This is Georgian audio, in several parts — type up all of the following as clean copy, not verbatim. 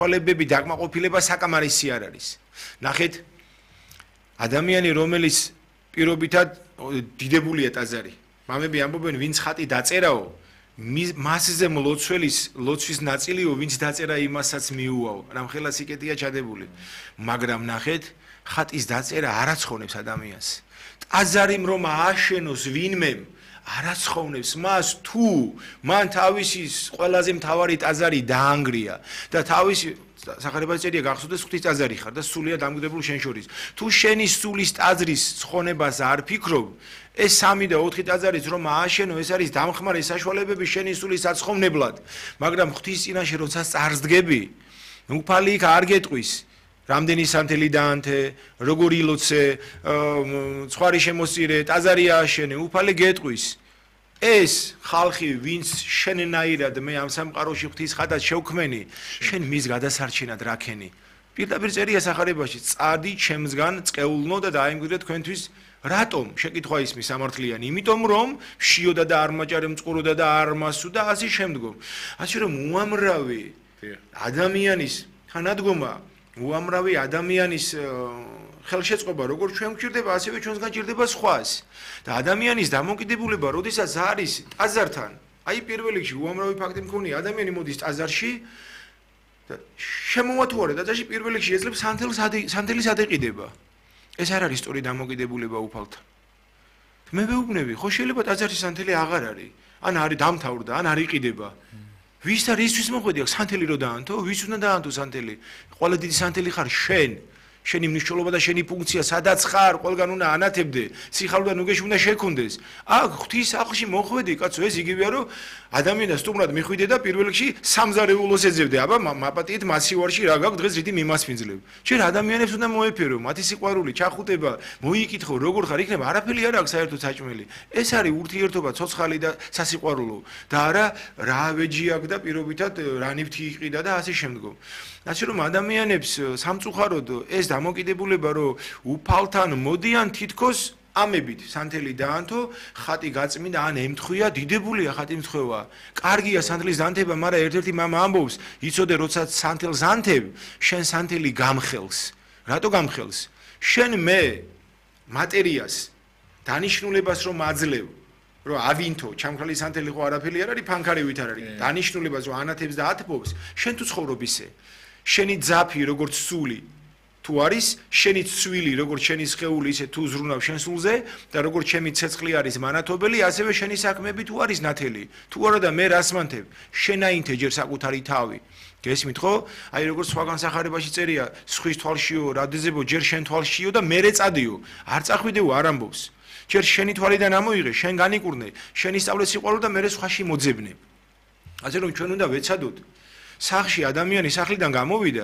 საშუალებები დაკმაყოფილება საკამარისი არ არის. ნახეთ, ადამიანი, რომელიც პირობითად დიდებულია ტაძარი. მამები ამბობენ, ვინც ხატი დაწერაო, მასზე ლოცვის ნაწილიო, ვინც დაწერა იმასაც მიუაო. რამხელა სიკეთეა ჩადებული. მაგრამ ნახეთ, ხატის დაწერა არ აცხოვნებს ადამიანს. ტაძარი რომ ააშენოს ვინმემ არაცხოვნებს მას თუ მან თავისი ყველაზე მთავარი ტაძარი დაანგრია და თავისი სახარებაში წერია გახსოვდეს ღვთის ტაძარი ხარ და სულია დამკვიდრებული შენ შორის. თუ შენი სულის ტაძრის ცხონებას არ ფიქრობ, ეს 3 და 4 ტაძარიც რომ ააშენო, ეს არის დამხმარე საშუალებები შენი სულის აცხოვნებლად. მაგრამ ღვთის წინაშე როცა წარსდგები, უფალი იქ არ გეტყვის. რამდენი სანთელი დაანთე, როგორ ილოცე, ცხარი შემოსწირე, ტაძარი ააშენე, უფალი გეტყვის. ეს ხალხი, ვინც შენნაირად მე ამ სამყაროში ღვთის ხატად შევქმენი, შენ მის გადასარჩენად რაქენი. პირდაპირ წერია სახარებაში, წადი ჩემსგან წყეულნო და დაიმკვიდრე თქვენთვის. რატომ? შეკითხვა ისმის სამართლიანი, იმიტომ რომ შიოდა და არ მაჭარე, მწყუროდა და არ მასუ და ასე შემდგომ. ასე რომ უამრავი ადამიანის თანადგომა, უამრავი ადამიანის ხელშეწყობა, როგორც ჩვენ გვჭირდება, ასევე ჩვენს განჭირდება სხვას. და ადამიანის დამოკიდებულება, როდესაც არის ტაძართან, აი პირველ რიგში უამრავი ფაქტი მქონია, ადამიანი მოდის ტაძარში და შემოათუარა ტაძარში პირველ რიგში ეძლებს სანთელის ადეყიდება. ეს არ არის სწორი დამოკიდებულება უფალთან. მე ვეუბნები, ხო შეიძლება ტაძარში სანთელი აღარ არის, ან არის დამთავრდა, ან არ იყიდება. ვის და რისთვის მოხვედი აქ სანთელი რო დაანთო? ვის უნდა დაანთო სანთელი? ყველა დიდი სანთელი ხარ შენ. შენი მნიშვნელობა და შენი ფუნქცია სადაც ხარ, ყველგან უნდა ანათებდე, სიხარული და ნუგეში უნდა შექონდეს. აქ ღვთის სახლში მოხვედი, კაცო, ეს იგივეა რომ ადამიანს სტუმრად მიხვიდე და პირველ რიგში სამზარეულოს ეძებდე. აბა მაპატიეთ მასივარში რა გაქვს დღეს რითი მიმასპინძლებ. შენ ადამიანებს უნდა მოეფერო, მათი სიყვარული, ჩახუტება, მოიკითხო, როგორ ხარ, იქნება არაფერი არ აქვს საერთოდ საჭმელი. ეს არის ურთიერთობა, ცოცხალი და სასიყვარულო და არა რა ვეჯი აქვს და პირობითად რა ნივთი იყიდა და ასე შემდგომ. ასე რომ ადამიანებს სამწუხაროდ ეს დამოკიდებულება რომ უფალთან მოდიან თითქოს ამებით სანთელი დაანთო, ხატი გაწმინდა ან ემთხვია, დიდებულია ხატი ემთხვევა. კარგია სანთლის დანთება, მაგრამ ერთ-ერთი მამა ამბობს, იცოდე როცა სანთელს ანთებ, შენ სანთელი გამხელს. რატო გამხელს? შენ მე მატერიას დანიშნულებას რომ აძლევ, რომ ავინთო, ჩამქრალი სანთელი ხო არაფერი არ არის, ფანქარივით არ არის. დანიშნულებას რომ ანათებს და ათბობს, შენ თუ ცხოვრობ ისე. შენი ძაფი როგორც სული თუ არის, შენი ცვილი როგორც შენი სხეული ისე თუ ზრუნავ შენ სულზე და როგორც ჩემი ცეცხლი არის მანათობელი, ასევე შენი საქმეები თუ არის ნათელი. თუ არა და მე რას მანთებ? შენაინთე ჯერ საკუთარი თავი. გესმით ხო? აი როგორც სხვაგან სახარებაში წერია, სხვის თვალშიო, რადიზებო ჯერ შენ თვალშიო და მერე წადიო. არ წახვიდეო არ ამბობს. ჯერ შენი თვალიდან ამოიღე, შენ განიკურნე, შენი სწავლე სიყვარული და მერე სხვაში მოძებნე. ასე რომ ჩვენ უნდა ვეცადოთ სახში ადამიანი სახლიდან გამოვიდა,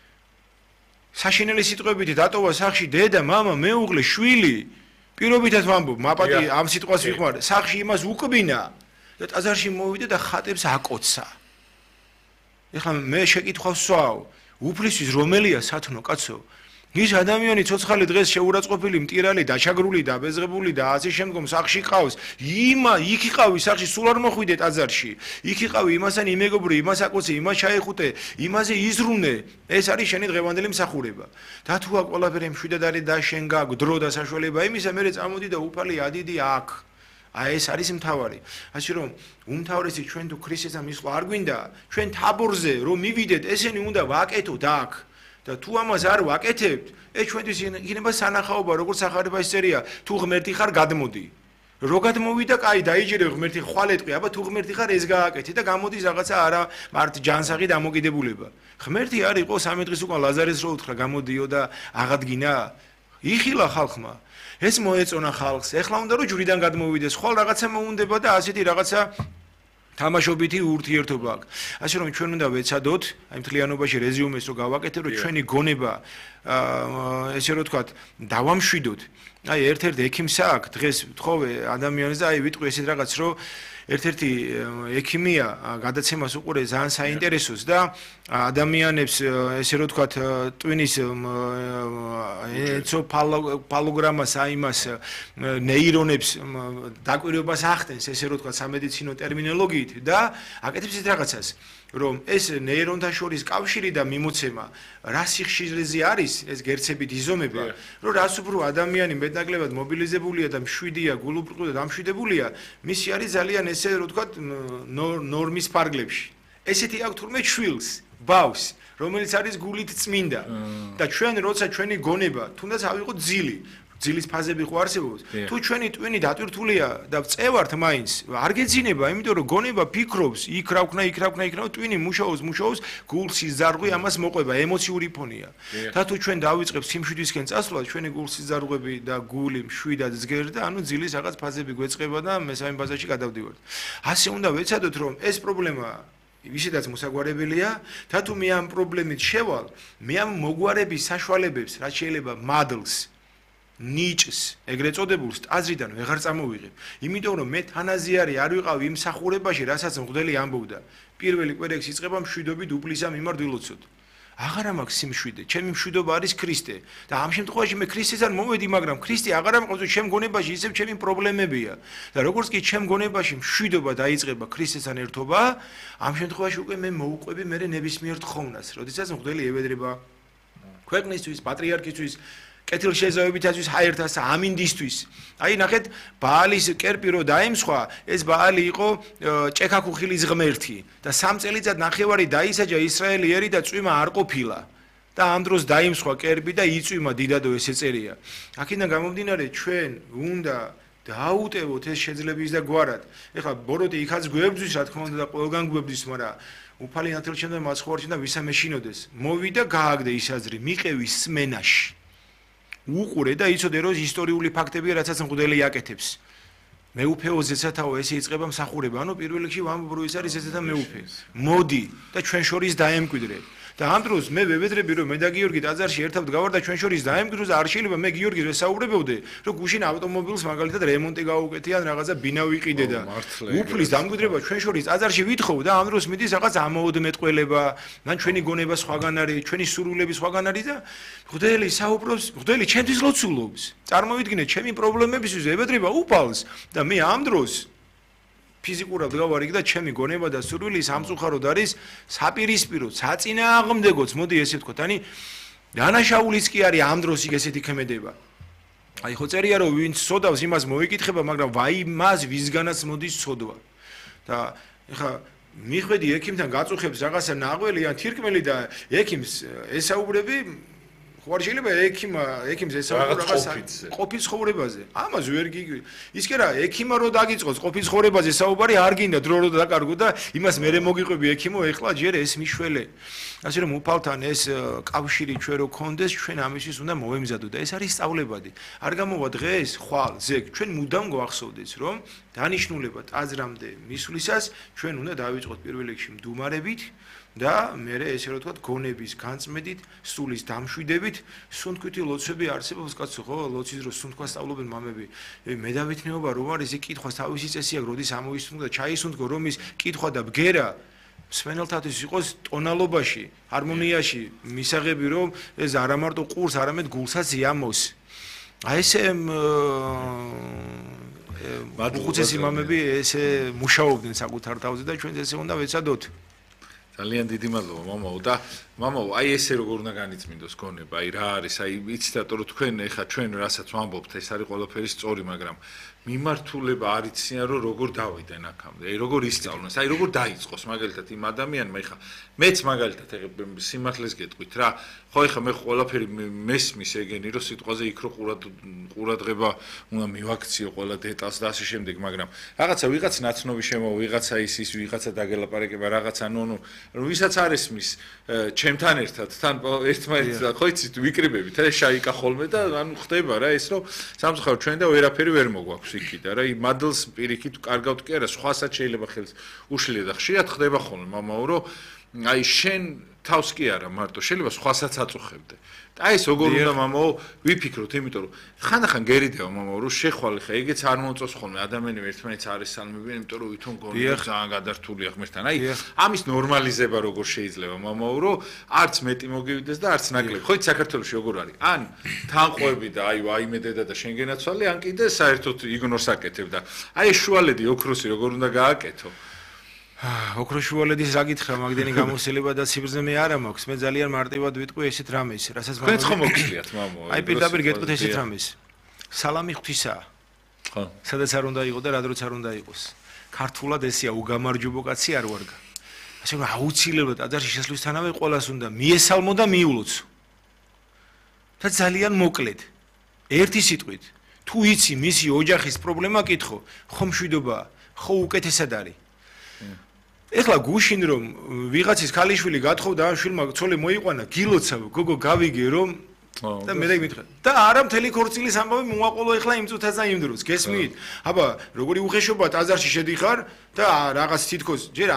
საშინელი სიტყვებით დატოვა სახში დედა, მამა, მეუღლე, შვილი, პირობითად ვამბობ, მაპატი ამ სიტყვას ვიხმარ, სახში იმას უკბინა და ტაძარში მოვიდა და ხატებს აკოცა. ეხლა მე შეკითხვას ვსვავ, უფლისთვის რომელია სათნო კაცო? ის ადამიანი ცოცხალი დღეს შეურაცხყოფილი, მტირალი, დაჩაგრული, დაბეზღებული და ასე შემდგომ სახში ყავს. იქ იყავი სახში, სულ არ მოხვიდე ტაძარში. იქ იყავი, იმასთან იმეგობრი, იმას აკოცე, იმას ჩაეხუტე, იმაზე იზრუნე. ეს არის შენი დღევანდელი მსახურება. და თუ აქ ყველაფერი მშვიდად არის და შენ გაქვს დრო და საშუალება იმისა, მერე წამოდი და უფალი ადიდი აქ. აი ეს არის მთავარი. ასე რომ უმთავრესი ჩვენ თუ ქრისტესთან მისვლა არ გვინდა, ჩვენ თაბორზე რომ მივიდეთ, ესენი უნდა ვაკეთოთ აქ. და თუ ამას არ ვაკეთებთ, ეს ჩვენთვის იქნება სანახაობა, როგორც სახარებაში წერია, თუ ღმერთი ხარ გადმოდი. რო გადმოვიდა, კაი, დაიჯერე ღმერთი ხვალეთყვი, აბა თუ ღმერთი ხარ ეს გააკეთე და გამოდის რაღაცა არა მართ ჯანსაღი დამოკიდებულება. ღმერთი არ იყო 3 დღის უკან ლაზარეს რო უთხრა გამოდიო და აღადგინა. იხილა ხალხმა. ეს მოეწონა ხალხს. ეხლა უნდა რომ ჯვრიდან გადმოვიდეს, ხვალ რაღაცა მოუნდება და ასეთი რაღაცა თამაშობითი ურთიერთობა აქვს. ასე რომ ჩვენ უნდა ვეცადოთ, აი მთლიანობაში რეზიუმეს რო გავაკეთებ, რომ ჩვენი გონება ესე რომ ვთქვათ, დავამშვიდოთ. აი ერთ-ერთ ექიმს აქვს დღეს თხოვე ადამიანს და აი ვიტყვი ესეთ რაღაც, რომ ერთ-ერთი ექიმია გადაცემას უყურე ძალიან საინტერესოს და ადამიანებს ესე რომ ვთქვათ ტვინის ენცეფალოგრამას აიმას ნეირონებს დაკვირვებას ახდენს ესე რომ ვთქვათ სამედიცინო ტერმინოლოგიით და აკეთებს ეს რაღაცას რომ ეს ნეირონთა შორის კავშირი და მიმოცემა რა სიხშირეზე არის ეს გერცებით იზომება რომ რას უფრო ადამიანი მეტნაკლებად მობილიზებულია და მშვიდია გულუბრყუდად დამშვიდებულია მისი არის ძალიან ესე რომ ვთქვათ ნორმის ფარგლებში ესეთი აქვს თურმე შვილს ბავს რომელიც არის გულით წმინდა და ჩვენ როცა ჩვენი გონება თუნდაც ავიღოთ ძილი ძილის ფაზები ხო არსებობს თუ ჩვენი ტვინი დატვირთულია და წევართ მაინც არ გეძინება იმიტომ რომ გონება ფიქრობს იქ რა ვქნა იქ რა ვქნა იქ რა ტვინი მუშაობს გულსის ზარღვი ამას მოყვება ემოციური ფონია და თუ ჩვენ დავიწყებთ სიმშვიდისკენ წასვლა ჩვენი გულსის ზარღვები და გული მშვიდად ზგერდა ანუ ძილის რაღაც ფაზები გვეწყება და მესამე ფაზაში გადავდივართ ასე უნდა ვეცადოთ რომ ეს პრობლემა ისედაც მოსაგვარებელია და თუ მე ამ პრობლემით შევალ მე ამ მოგვარების საშუალებებს რაც შეიძლება მადლს ნიჭს ეგრეთ წოდებულს ტაძრიდან ვეღარ წამოვიღებ იმიტომ რომ მე თანაზიარი არ ვიყავ იმ სახურებაში რასაც მღვდელი ამბობდა პირველი კვერექს იწყება მშვიდობით უფლისა მიმართ ვილოცოთ აღარ მაქვს სიმშვიდე ჩემი მშვიდობა არის ქრისტე და ამ შემთხვევაში მე ქრისტესთან მოვედი მაგრამ ქრისტე აღარ ამყავს ჩემ გონებაში ისევ ჩემი პრობლემებია და როგორც კი ჩემ გონებაში მშვიდობა დაიწყება ქრისტესთან ერთობა ამ შემთხვევაში უკვე მე მოუყვები მე ნებისმიერ თხოვნას როდესაც მღვდელი ევედრება ქვეყნისთვის პატრიარქისთვის კეთილშეზავებითაც ჰაერთას ამინდისთვის აი ნახეთ ბაალის კერპი რო დაემსხვა ეს ბაალი იყო ჭექაქუხილის ღმერთი და 3 წელიწად ნახევარი დაისაჯა ისრაელიერი და წვიმა არ ყოფილა და ამ დროს დაიმსხვა კერპი და იწვიმა დიდადო ესე წერია აქედან გამომდინარე ჩვენ უნდა დაუტევოთ ეს შეძლების და გვარად ეხლა ბოროტი იქაც გვებძვის რა თქმა უნდა და ყველგან გვებძვის მაგრამ უფალი ნათელჩემდა მაცხოვარჩენ და ვისამეშინოდეს მოვიდა გააგდე ის აზრი მიყევი სმენაში უყურე და იცოდე რომ ისტორიული ფაქტებია რასაც მღვდელი აკეთებს მეუფეოზეც ათაო ესე იწყება მსახურება ანუ პირველ რიგში ვამბობ რომ ეს არის ესეთა მეუფე მოდი და ჩვენ შორის დაემკვიდრე და ამ დროს მე ვევედრები რომ მე და გიორგი ტაძარში ერთად გავარ და ჩვენ შორის დაემკვიდროს და არ შეიძლება მე გიორგის ვესაუბრებოდე რომ გუშინ ავტომობილს მაგალითად რემონტი გაუკეთე ან რაღაცა ბინა ვიყიდე და უფლის დამკვიდრება ჩვენ შორის ტაძარში ვითხოვ და ამ დროს მიდის რაღაც ამოოდმეტყველება მან ჩვენი გონება სხვაგან არის ჩვენი სურვილები სხვაგან არის და მღვდელი საუბრობს მღვდელი ჩემთვის ლოცულობს წარმოვიდგინე ჩემი პრობლემებისთვის ევედრება უფალს და მე ამ დროს ფიზიკურად გავარ იქ და ჩემი გონება და სურვილი სამწუხაროდ არის საპირისპირო, საწინააღმდეგოც, მოდი ესე ვთქვათ. ani დანაშაულიც კი არის ამ დროს იქ ესეთი ქმედება. აი ხო წერია რომ ვინც სოდავს იმას მოიკითხება, მაგრამ ვაი მას ვისგანაც მოდის სოდვა. და ეხა მიხვედი ექიმთან გაწუხებს რაღაცა ნაღველი ან თირკმელი და ექიმს ესაუბრები ხوار შეიძლება ექიმს ესაუბრა რაღაცა ყოფის ცხოვრებაზე. ამას ვერ გიგვი. ის კი რა, ექიმა რო დაგიწყოს ყოფის ცხოვრებაზე საუბარი არ გინდა დრო რო დაკარგო და იმას მე მოგიყვები ექიმო, ეხლა ჯერ ეს მიშველე. ასე რომ უფალთან ეს კავშირი ჩვენ რო გქონდეს, ჩვენ ამისთვის უნდა მოვემზადოთ და ეს არის სწავლებადი. არ გამოვა დღეს ხვალ ზეგ, ჩვენ მუდამ გვახსოვდეს, რომ დანიშნულება ტაძრამდე მისვლისას ჩვენ უნდა დავიწყოთ პირველ რიგში მდუმარებით და მერე ესე რომ ვთქვათ გონების განწმედით, სულის დამშვიდებით, სუნთქვითი ლოცვები არსებობს კაცო, ხო, ლოცვის დროს სუნთქვა სწავლობენ მამები. მე დავითნეობა რომ არის ის კითხვა თავისი წესი აქვს, როდის ამოისუნთქო და ჩაისუნთქო, რომ ის კითხვა და ბგერა მსმენელთათვის იყოს ტონალობაში, ჰარმონიაში, მისაღები რომ ეს არა მარტო ყურს, არამედ გულსაც იამოს. აი ესე უხუცესი მამები ესე მუშაობდნენ საკუთარ თავზე და ჩვენ ესე უნდა ვეცადოთ. ძალიან დიდი მადლობა მამაო და მამაო აი ესე როგორ უნდა განიწმინდოს გონება აი რა არის აი იცით რომ თქვენ ეხა ჩვენ რასაც ვამბობთ ეს არის ყველაფერი სწორი მაგრამ მიმართულება არ იციან რომ როგორ დავიდენ აქამდე აი როგორ ისწავლონ აი როგორ დაიწყოს მაგალითად იმ ადამიანმა ეხა მეც მაგალითად სიმართლეს გეტყვით რა ხო ეხა მე ყველაფერი მესმის ეგენი რომ სიტყვაზე იქ რო ყურადღება უნდა მივაქციო ყველა დეტალს და ასე შემდეგ მაგრამ რაღაცა ვიღაც ნაცნობი შემოვა ვიღაცა ის ვიღაცა დაგელაპარაკება რაღაცა ნუ ვისაც არ ესმის ჩემთან ერთად თან ერთმანეთს ხო იცით ვიკრიბებით ეს შაიკა ხოლმე და ანუ ხდება რა ეს რომ სამწუხაროდ ჩვენ და ვერაფერი ვერ მოგვაქვს იქიდან რა იმ მადლს პირიქით კარგავთ კი არა სხვასაც შეიძლება ხელს უშლია და ხშირად ხდება ხოლმე მამაო რომ აი შენ თავს კი არა მარტო შეიძლება სხვასაც აწუხებდე და ეს როგორ უნდა მამაო ვიფიქროთ იმიტომ რომ ხანდახან გერიდევა მამაო რომ შეხვალე ხა ეგეც არ მომწონს ხოლმე ადამიანები ერთმანეთს არის სალმებიან იმიტომ რომ ვითომ გონია ძალიან გადართულია ღმერთთან აი ამის ნორმალიზება როგორ შეიძლება მამაო რომ არც მეტი მოგივიდეს და არც ნაკლები ხო იცი საქართველოში როგორ არის ან თანყვები და აი ვაიმე დედა და შენ გენაცვალე ან კიდე საერთოდ იგნორს აკეთებ და აი ეს შუალედი ოქროსი როგორ უნდა გააკეთო ოქროშუალედის რა გითხრა მაგდენი გამოსილება და სიბრძნე მე არა მაქვს მე ძალიან მარტივად ვიტყვი ესეთ რამეს რასაც თქვენ ხო მოგწლიათ მამო აი პირდაპირ გეტყვით ესეთ რამეს სალამი ღვთისაა ხო სადაც არ უნდა იყოს და რა დროც არ უნდა იყოს ქართულად ესია უგამარჯვებო კაცი არ ვარგა ასე რომ აუცილებლად ტაძარში შესვლისთანავე ყოველას უნდა მიესალმო და მიულოცო და ძალიან მოკლედ ერთი სიტყვით თუ იცი მისი ოჯახის პრობლემა კითხო ხო მშვიდობაა ხო უკეთესად არის ეხლა გუშინ რომ ვიღაცის ქალიშვილი გათხოვდა ამ შვილმა ცოლი მოიყვანა გილოცავ გოგო გავიგე რომ და მე მითხრა და არა მთელი ქორწილის ამბავი მოაყოლო ეხლა იმ წუთას და იმ დროს გესმით აბა როგორი უხეშობა ტაძარში შედიხარ და რაღაც თითქოს ჯერ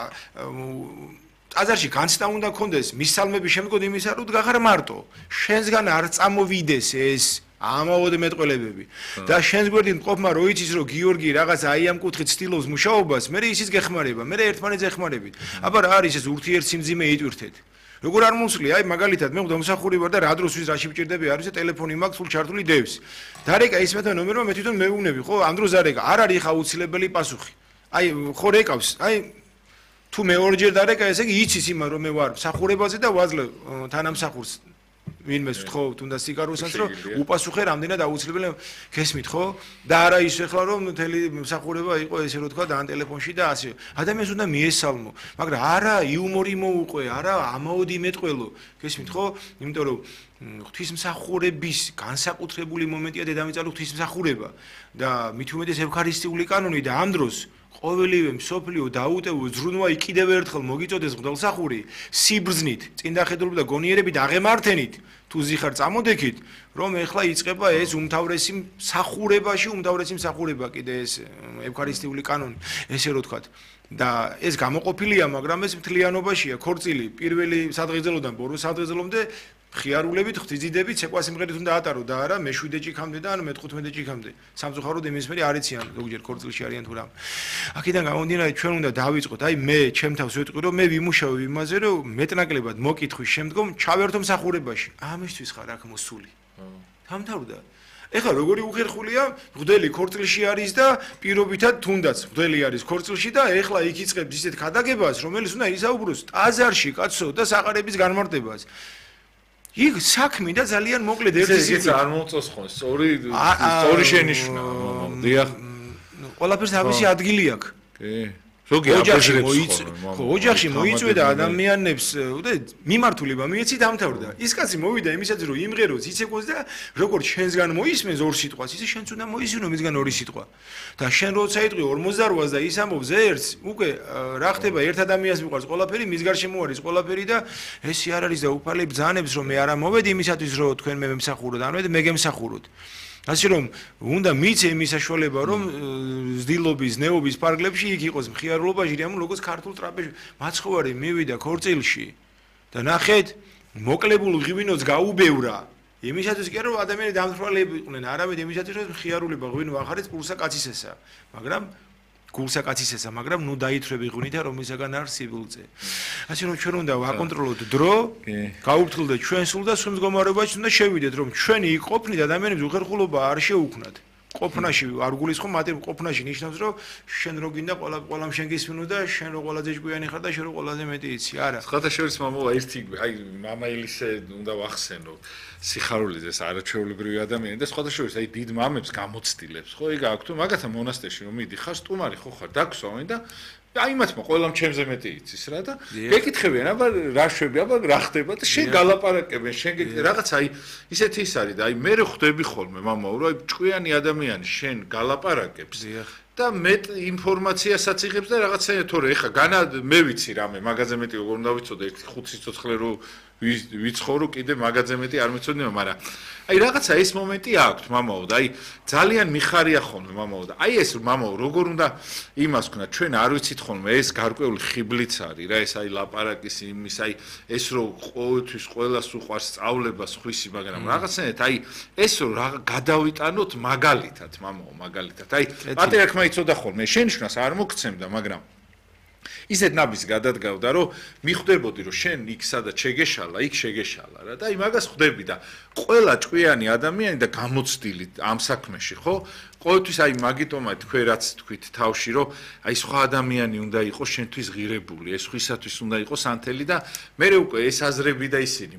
ტაძარში განცდა უნდა გქონდეს მისალმების შემდგომ იმისა რომ გახარ მარტო შენსგან არ წამოვიდეს ეს ამაოდ მეტყველებები და შენს გვერდით მყოფმა რო იცის რომ გიორგი რაღაც აი ამ კუთხით ცდილობს მუშაობას მე ისიც გეხმარება მე ერთმანეთს ეხმარებით აბა რა არის ეს ურთიერთსიმძიმე იტვირთეთ როგორ არ მომსვლი აი მაგალითად მე მომსახური ვარ და რა დროს ვის რაში მჭირდები არის და ტელეფონი მაქვს სულ ჩართული დევს დარეკა ის მეთა ნომერმა მე თვითონ მეუნები ხო ამ დროს დარეკა არ არის ხა აუცილებელი პასუხი აი ხო რეკავს აი თუ მე ორჯერ დარეკა ესე იგი იცის იმა რომ მე ვარ მსახურებაზე და ვაძლევ თანამსახურს ვინმეს ვთხოვ თუნდა სიკაროსაც რომ უპასუხე რამდენად აუცილებელი გესმით ხო და არა ის ეხლა რომ მთელი მსახურება იყო ესე რომ თქვა და ან ტელეფონში და ასე ადამიანს უნდა მიესალმო მაგრამ არა იუმორი მოუყვე არა ამაოდი მეტყველო გესმით ხო იმიტომ რომ ღვთისმსახურების განსაკუთრებული მომენტია დედამიწა ღვთისმსახურება და მით უმეტეს ევქარისტიული კანონი და ამ დროს ყოველივე მსოფლიო დაუტევო ზრუნვაი კიდევ ერთხელ მოგიწოდეს ღმრთელსახური სიბრძნით წინდახედულობით და გონიერებით აღემართენით თუ ზიხარ წამოდექით რომ ეხლა იწყება ეს უმთავრესი მსახურებაში უმთავრესი მსახურება კიდე ეს ევქარისტიული კანონი ესე რომ თქვათ და ეს გამოყოფილია მაგრამ ეს მთლიანობაშია ქორწილი პირველი სადღეგრძელოდან ბოლო სადღეგრძელომდე ხიარულებით ღვთისძიდებით ცეკვა სიმღერით უნდა ატარო და არა მე-7 ჭიქამდე და ან მე-15 ჭიქამდე სამწუხაროდ იმის მერე არ იციან ზოგჯერ ქორწილში არიან თუ რა აქედან გამომდინარე ჩვენ უნდა დავიწყოთ აი მე ჩემ თავს ვიტყვი რომ მე ვიმუშავებ იმაზე რომ მეტნაკლებად მოკითხვის შემდგომ ჩავერთო მსახურებაში ამისთვის ხარ აქ მოსული დამთავრდა ეხლა როგორი უხერხულია მღვდელი ქორწილში არის და პირობითად თუნდაც მღვდელი არის ქორწილში და ეხლა იქ იწყებს ისეთ ქადაგებას რომელიც უნდა ისაუბროს ტაძარში კაცო და საყარების განმარტებას იქ საქმე და ძალიან მოკლედ ერთი სიტყვით არ მომწონს ხო სწორი შენიშვნა დიახ ყველაფერს თავისი ადგილი აქვს კი ზოგი აფეჟრებს ხო ოჯახში მოიწვე და ადამიანებს და მიმართულება მიეცი დამთავრდა ის კაცი მოვიდა იმისაც რომ იმღეროს იცეკოს და როგორც შენსგან მოისმენს ორ სიტყვას ისე შენც უნდა მოისმინო მისგან ორი სიტყვა და შენ როცა იტყვი 48-ს და ის ამბობს ერთს უკვე რა ხდება ერთ ადამიანს მიყვარს ყველაფერი მის გარშემო არის ყველაფერი და ესე არ არის და უფალი ბრძანებს რომ მე არა მოვედი იმისათვის რომ თქვენ მე მემსახუროთ ანუ მე გემსახუროთ ასე რომ უნდა მიცე იმის საშუალება რომ ზდილობის ნეობის პარკლებში იქ იყოს მხიარულობა ჟირიამ როგორც ქართულ ტრაპეზში მაცხოვარი მივიდა ქორწილში და ნახეთ მოკლებულ ღვინოს გაუბევრა იმისათვის კი რომ ადამიანები დამთვალეები იყვნენ არამედ იმისათვის რომ მხიარულება ღვინო ახარეს პულსა კაცისესა მაგრამ გულსა კაცისესა მაგრამ ნუ დაითრები ღვინითა რომისაგან არ სიბილწე ასე რომ ჩვენ უნდა ვაკონტროლოთ დრო გაუფრთხილდეთ ჩვენ სულ და სულ მდგომარეობაში უნდა შევიდეთ რომ ჩვენი იქ ყოფნით ადამიანებს უხერხულობა არ შეუქმნათ ყოფნაში არ გულისხმობ მათი ყოფნაში ნიშნავს რომ შენ რო გინდა ყველამ შენ გისმინო და შენ რო ყველაზე ჭკვიანი ხარ და შენ რო ყველაზე მეტი იცი არა ხათაშორის მამაო ერთი აი მამაილისე უნდა ვახსენო სიხარულიძეს არაჩვეულებრივი ადამიანი და სხვადასხვა აი დიდ მამებს გამოცდილებს ხო ეგ აქვს თუ მაგათა მონასტერში რომ მიდიხარ სტუმარი ხო ხარ დაგვსვამენ და აი მათმა ყველამ ჩემზე მეტი იცის რა და გეკითხებიან აბა რა შვები აბა რა ხდება და შენ გალაპარაკებენ შენ რაღაც აი ისეთი ის არის და აი მე ხვდები ხოლმე მამაო რომ აი ჭკვიანი ადამიანი შენ გალაპარაკებს და მეტ ინფორმაციასაც იღებს და რაღაცა თორე ეხა განა მე ვიცი რამე მაგაზე მეტი როგორ უნდა ვიცოდე ერთი 5 სიცოცხლე რო ვიცხოვრო კიდე მაგაზე მეტი არ მეცოდნეო, მაგრამ აი რაღაცა ეს მომენტი აქვს მამაო და აი ძალიან მიხარია ხოლმე მამაო და აი ეს მამაო როგორ უნდა იმას ქნა ჩვენ არ ვიცით ხოლმე ეს გარკვეული ხიბლიც არის რა ეს აი ლაპარაკის იმის აი ეს რო ყოველთვის ყოველას უყვარს სწავლება სხვისი მაგრამ რაღაცნაირად აი ეს რო რა გადავიტანოთ მაგალითად მამაო მაგალითად აი პატრიარქმა იცოდა ხოლმე შენიშვნას არ მოგცემდა მაგრამ ისეთ ნაბის გადადგავდა რომ მიხვდებოდი რომ შენ იქ სადაც შეგეშალა იქ შეგეშალა რა და აი მაგას ხვდები და ყველა ჭკვიანი ადამიანი და გამოცდილი ამ საქმეში ხო ყოველთვის აი მაგიტომად თქვენ რაც თქვით თავში რომ აი სხვა ადამიანი უნდა იყოს შენთვის ღირებული ეს სხვისათვის უნდა იყოს ანთელი და მე უკვე ეს აზრები და ისინი